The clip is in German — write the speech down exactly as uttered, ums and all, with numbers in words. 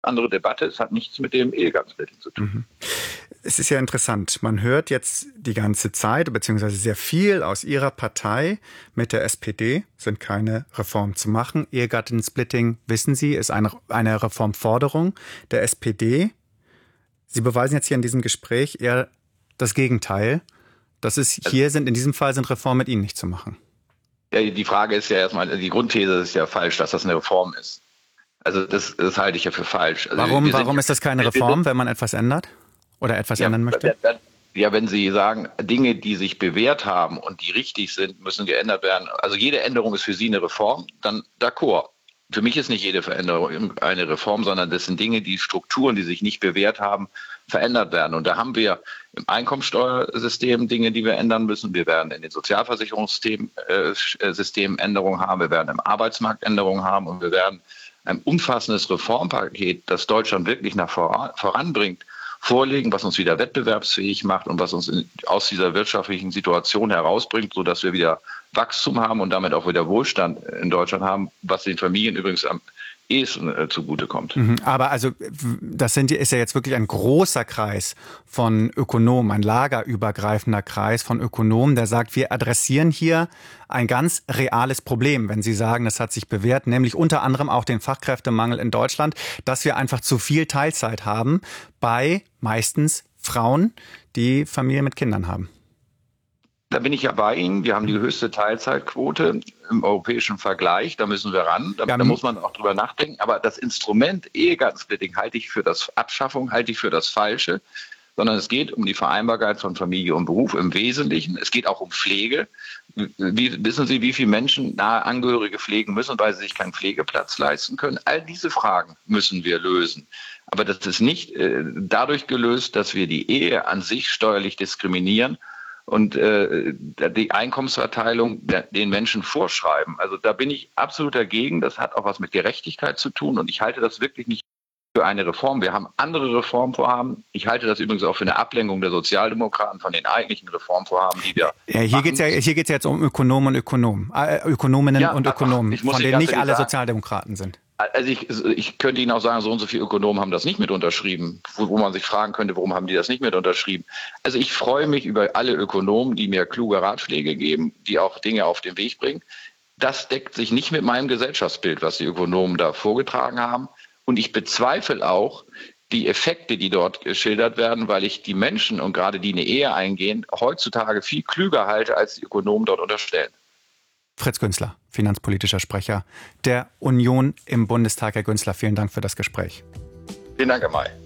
andere Debatte. Es hat nichts mit dem Ehegattensplitting zu tun. Mhm. Es ist ja interessant, man hört jetzt die ganze Zeit, beziehungsweise sehr viel aus Ihrer Partei mit der S P D, sind keine Reformen zu machen. Ehegattensplitting, wissen Sie, ist eine, eine Reformforderung der S P D. Sie beweisen jetzt hier in diesem Gespräch eher das Gegenteil. Das ist, hier sind, in diesem Fall sind Reformen mit Ihnen nicht zu machen. Ja, die Frage ist ja erstmal, die Grundthese ist ja falsch, dass das eine Reform ist. Also das, das halte ich ja für falsch. Also warum warum ist das keine Reform, wenn man etwas ändert oder etwas ja, ändern möchte? Ja, wenn Sie sagen, Dinge, die sich bewährt haben und die richtig sind, müssen geändert werden. Also jede Änderung ist für Sie eine Reform, dann d'accord. Für mich ist nicht jede Veränderung eine Reform, sondern das sind Dinge, die Strukturen, die sich nicht bewährt haben, verändert werden. Und da haben wir im Einkommensteuersystem Dinge, die wir ändern müssen. Wir werden in den Sozialversicherungssystemen äh, Änderungen haben. Wir werden im Arbeitsmarkt Änderungen haben. Und wir werden ein umfassendes Reformpaket, das Deutschland wirklich nach voran, voranbringt, vorlegen, was uns wieder wettbewerbsfähig macht und was uns in, aus dieser wirtschaftlichen Situation herausbringt, sodass wir wieder Wachstum haben und damit auch wieder Wohlstand in Deutschland haben, was den Familien übrigens am ehesten äh, zugutekommt. Mhm, aber also das sind, ist ja jetzt wirklich ein großer Kreis von Ökonomen, ein lagerübergreifender Kreis von Ökonomen, der sagt, wir adressieren hier ein ganz reales Problem, wenn Sie sagen, das hat sich bewährt, nämlich unter anderem auch den Fachkräftemangel in Deutschland, dass wir einfach zu viel Teilzeit haben bei meistens Frauen, die Familie mit Kindern haben. Da bin ich ja bei Ihnen. Wir haben die höchste Teilzeitquote im europäischen Vergleich. Da müssen wir ran. Da, da muss man auch drüber nachdenken. Aber das Instrument Ehegattensplitting halte ich für das Abschaffung, halte ich für das Falsche. Sondern es geht um die Vereinbarkeit von Familie und Beruf im Wesentlichen. Es geht auch um Pflege. Wie, wissen Sie, wie viele Menschen nahe Angehörige pflegen müssen, weil sie sich keinen Pflegeplatz leisten können? All diese Fragen müssen wir lösen. Aber das ist nicht äh, dadurch gelöst, dass wir die Ehe an sich steuerlich diskriminieren und äh, die Einkommensverteilung der, den Menschen vorschreiben. Also da bin ich absolut dagegen. Das hat auch was mit Gerechtigkeit zu tun. Und ich halte das wirklich nicht für eine Reform. Wir haben andere Reformvorhaben. Ich halte das übrigens auch für eine Ablenkung der Sozialdemokraten von den eigentlichen Reformvorhaben, die wir ja, hier geht es ja, hier geht's ja jetzt um Ökonomen und Ökonomen, äh, Ökonominnen ja, und Ökonomen, ach, von denen nicht alle sagen, Sozialdemokraten sind. Also ich, ich könnte Ihnen auch sagen, so und so viele Ökonomen haben das nicht mit unterschrieben, wo, wo man sich fragen könnte, warum haben die das nicht mit unterschrieben. Also ich freue mich über alle Ökonomen, die mir kluge Ratschläge geben, die auch Dinge auf den Weg bringen. Das deckt sich nicht mit meinem Gesellschaftsbild, was die Ökonomen da vorgetragen haben. Und ich bezweifle auch die Effekte, die dort geschildert werden, weil ich die Menschen und gerade die eine Ehe eingehen, heutzutage viel klüger halte, als die Ökonomen dort unterstellen. Fritz Günzler, finanzpolitischer Sprecher der Union im Bundestag. Herr Günzler, vielen Dank für das Gespräch. Vielen Dank, Herr May.